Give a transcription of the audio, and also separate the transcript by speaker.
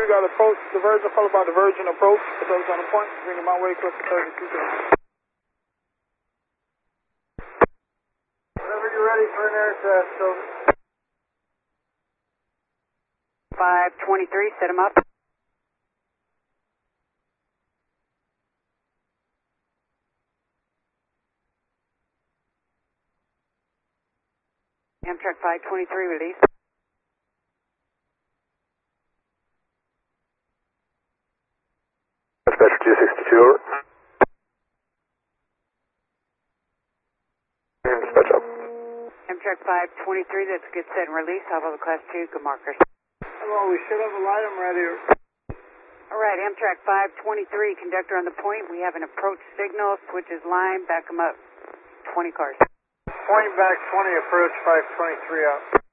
Speaker 1: got approach, diversion, followed by diversion approach. If those on the point, bring them my way close to 32. Whenever you're ready for an air test, so.
Speaker 2: 523, set them up. Amtrak 523, release.
Speaker 3: Dispatcher 262, over. And dispatch up.
Speaker 2: Amtrak 523, that's get set and release. How about the Class 2? Good markers.
Speaker 1: Hello, we should have a light ready.
Speaker 2: All right, Amtrak 523, conductor on the point. We have an approach signal, switches line, back them up. 20 cars.
Speaker 1: Point back 20, approach 523 out.